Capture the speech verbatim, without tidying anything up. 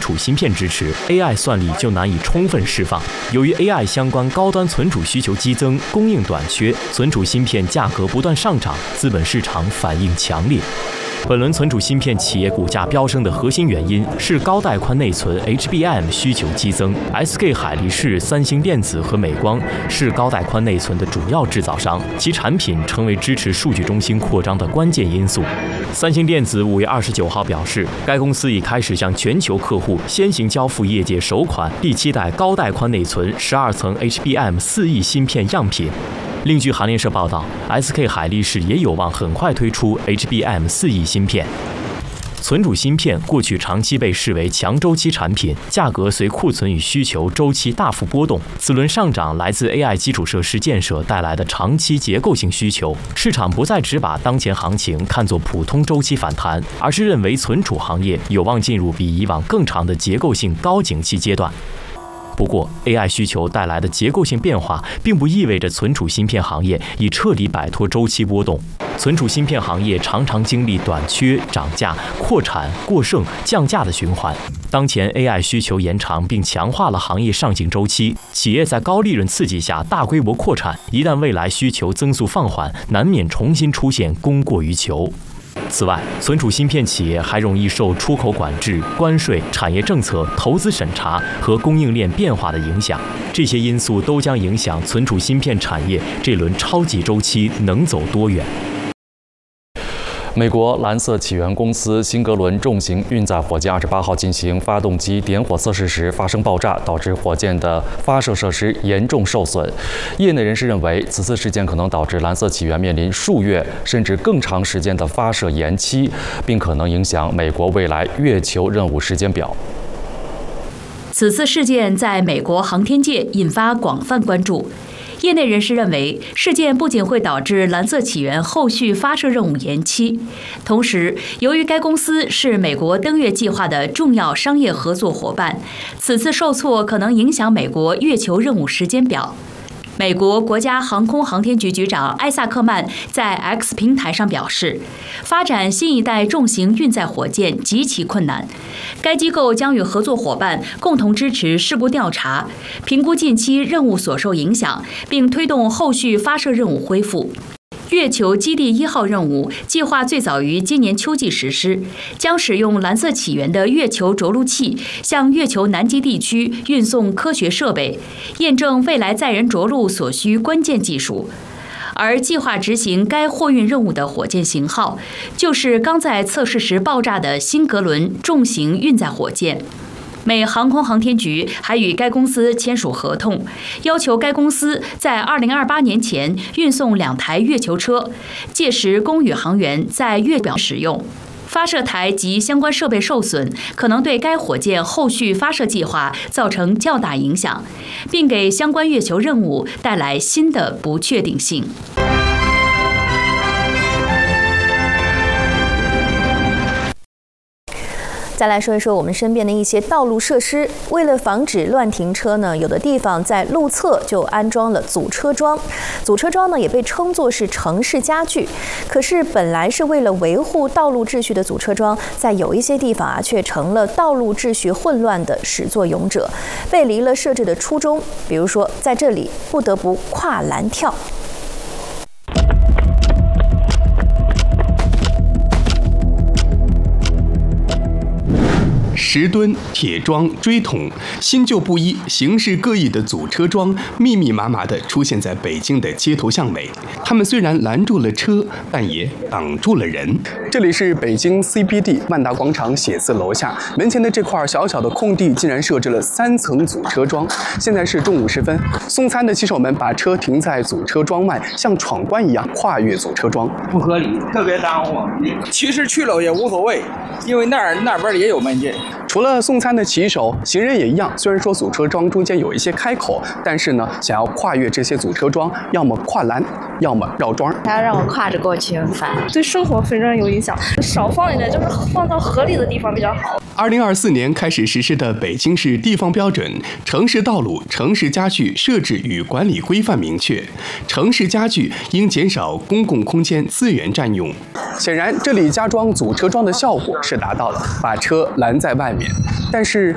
储芯片支持 ，A I 算力就难以充分释放。由于 A I 相关高端存储需求激增，供应短缺，存储芯片价格不断上涨，资本市场反应强烈。本轮存储芯片企业股价飙升的核心原因是高带宽内存 H B M 需求激增。S K 海力士、三星电子和美光是高带宽内存的主要制造商，其产品成为支持数据中心扩张的关键因素。三星电子五月二十九号表示，该公司已开始向全球客户先行交付业界首款第七代高带宽内存十二层 H B M 四亿芯片样品。另据韩联社报道 ，S K 海力士也有望很快推出 H B M 四亿芯片。存储芯片过去长期被视为强周期产品，价格随库存与需求周期大幅波动。此轮上涨来自 A I 基础设施建设带来的长期结构性需求，市场不再只把当前行情看作普通周期反弹，而是认为存储行业有望进入比以往更长的结构性高景气阶段。不过 ，A I 需求带来的结构性变化，并不意味着存储芯片行业已彻底摆脱周期波动。存储芯片行业常常经历短缺、涨价、扩产、过剩、降价的循环。当前 A I 需求延长并强化了行业上行周期，企业在高利润刺激下大规模扩产，一旦未来需求增速放缓，难免重新出现供过于求。此外，存储芯片企业还容易受出口管制、关税、产业政策、投资审查和供应链变化的影响，这些因素都将影响存储芯片产业这轮超级周期能走多远。 美国蓝色起源公司新格伦重型运载火箭二十八号进行发动机点火测试时发生爆炸，导致火箭的发射设施严重受损。业内人士认为，此次事件可能导致蓝色起源面临数月甚至更长时间的发射延期，并可能影响美国未来月球任务时间表。 此次事件在美国航天界引发广泛关注。业内人士认为，事件不仅会导致蓝色起源后续发射任务延期，同时，由于该公司是美国登月计划的重要商业合作伙伴，此次受挫可能影响美国月球任务时间表。美国国家航空航天局局长艾萨克曼在 X 平台上表示，发展新一代重型运载火箭极其困难。该机构将与合作伙伴共同支持事故调查，评估近期任务所受影响，并推动后续发射任务恢复。月球基地一号任务计划最早于今年秋季实施，将使用蓝色起源的月球着陆器向月球南极地区运送科学设备，验证未来载人着陆所需关键技术。而计划执行该货运任务的火箭型号，就是刚在测试时爆炸的新格伦重型运载火箭。美航空航天局还与该公司签署合同，要求该公司在二零二八年前运送两台月球车，届时供宇航员在月表使用。发射台及相关设备受损，可能对该火箭后续发射计划造成较大影响，并给相关月球任务带来新的不确定性。 再来说一说我们身边的一些道路设施。为了防止乱停车呢，有的地方在路侧就安装了阻车桩。阻车桩呢也被称作是城市家具。可是本来是为了维护道路秩序的阻车桩，在有一些地方啊，却成了道路秩序混乱的始作俑者，背离了设置的初衷。比如说，在这里不得不跨栏跳。 石墩、铁桩、锥桶，新旧不一、形式各异的阻车桩密密麻麻地出现在北京的街头巷尾。它们虽然拦住了车，但也挡住了人。这里是北京 C B D 万达广场写字楼下门前的这块小小的空地，竟然设置了三层阻车桩。现在是中午时分，送餐的骑手们把车停在阻车桩外，像闯关一样跨越阻车桩， 不合理，特别耽误。其实去了也无所谓，因为那儿那边也有门禁。 除了送餐的骑手，行人也一样。虽然说阻车桩中间有一些开口，但是呢，想要跨越这些阻车桩，要么跨栏，要么绕桩。 他让我跨着过去很烦， 对生活非常有影响。少放一点，就是放到合理的地方比较好。 二零二四年开始实施的北京市地方标准《城市道路城市家具设置与管理规范》明确，城市家具应减少公共空间资源占用。显然，这里加装阻车桩的效果是达到了，把车拦在外面。但是